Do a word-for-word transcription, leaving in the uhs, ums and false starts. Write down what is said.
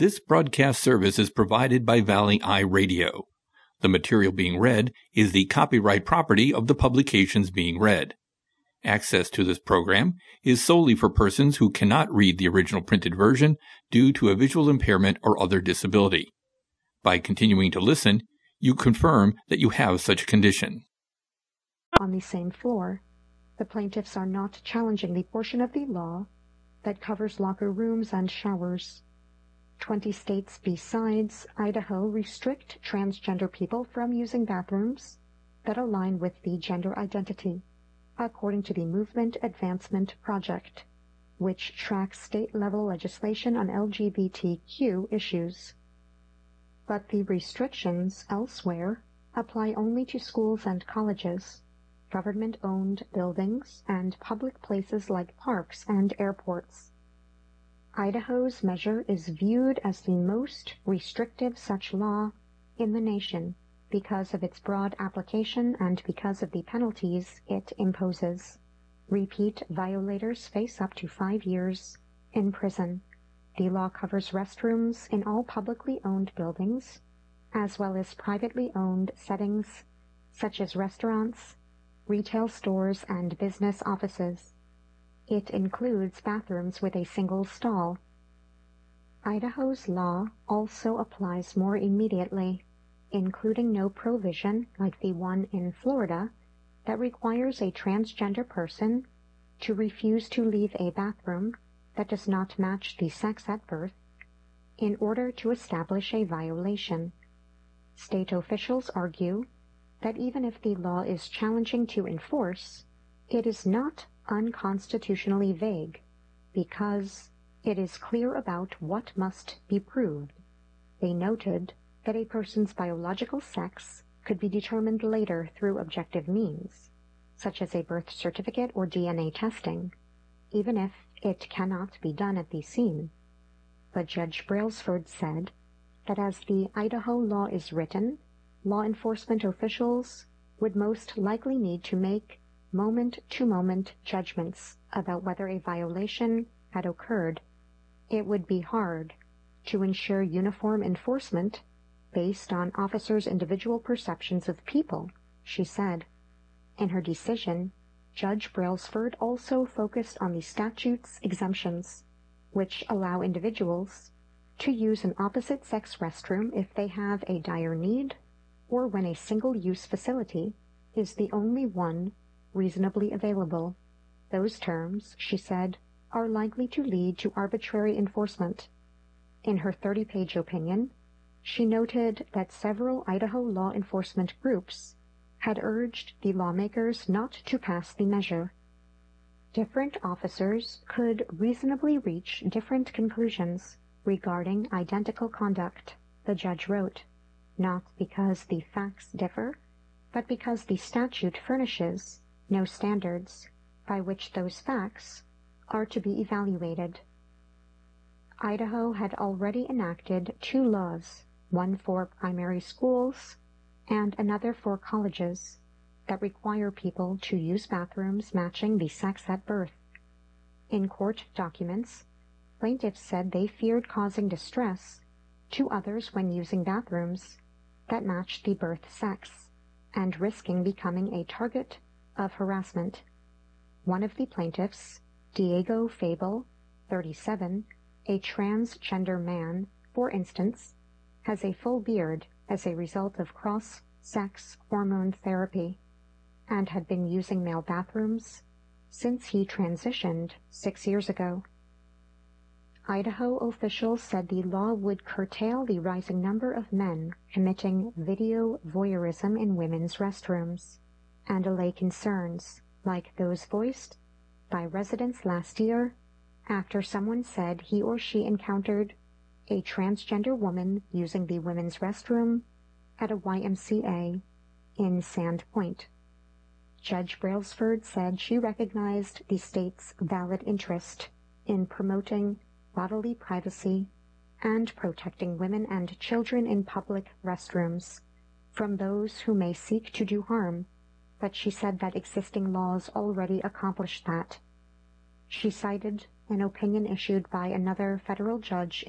This broadcast service is provided by Valley Eye Radio. The material being read is the copyright property of the publications being read. Access to this program is solely for persons who cannot read the original printed version due to a visual impairment or other disability. By continuing to listen, you confirm that you have such a condition. On the same floor, the plaintiffs are not challenging the portion of the law that covers locker rooms and showers. Twenty states besides Idaho restrict transgender people from using bathrooms that align with the gender identity, according to the Movement Advancement Project, which tracks state-level legislation on L G B T Q issues. But the restrictions elsewhere apply only to schools and colleges, government-owned buildings, and public places like parks and airports. Idaho's measure is viewed as the most restrictive such law in the nation because of its broad application and because of the penalties it imposes. Repeat violators face up to five years in prison. The law covers restrooms in all publicly owned buildings, as well as privately owned settings such as restaurants, retail stores, and business offices. It includes bathrooms with a single stall. Idaho's law also applies more immediately, including no provision like the one in Florida that requires a transgender person to refuse to leave a bathroom that does not match the sex at birth in order to establish a violation. State officials argue that even if the law is challenging to enforce, it is not unconstitutionally vague because it is clear about what must be proved. They noted that a person's biological sex could be determined later through objective means, such as a birth certificate or D N A testing, even if it cannot be done at the scene. But Judge Brailsford said that as the Idaho law is written, law enforcement officials would most likely need to make moment-to-moment judgments about whether a violation had occurred. It would be hard to ensure uniform enforcement based on officers' individual perceptions of people, she said. In her decision, Judge Brailsford also focused on the statute's exemptions, which allow individuals to use an opposite-sex restroom if they have a dire need or when a single-use facility is the only one reasonably available. Those terms, she said, are likely to lead to arbitrary enforcement. In her thirty-page opinion, she noted that several Idaho law enforcement groups had urged the lawmakers not to pass the measure. Different officers could reasonably reach different conclusions regarding identical conduct, the judge wrote, not because the facts differ, but because the statute furnishes no standards by which those facts are to be evaluated. Idaho had already enacted two laws, one for primary schools and another for colleges, that require people to use bathrooms matching the sex at birth. In court documents, plaintiffs said they feared causing distress to others when using bathrooms that matched the birth sex and risking becoming a target of harassment. One of the plaintiffs, Diego Fable, thirty-seven, a transgender man, for instance, has a full beard as a result of cross-sex hormone therapy and had been using male bathrooms since he transitioned six years ago. Idaho officials said the law would curtail the rising number of men committing video voyeurism in women's restrooms and allay concerns like those voiced by residents last year after someone said he or she encountered a transgender woman using the women's restroom at a Y M C A in Sand Point. Judge Brailsford said she recognized the state's valid interest in promoting bodily privacy and protecting women and children in public restrooms from those who may seek to do harm, but she said that existing laws already accomplish that. She cited an opinion issued by another federal judge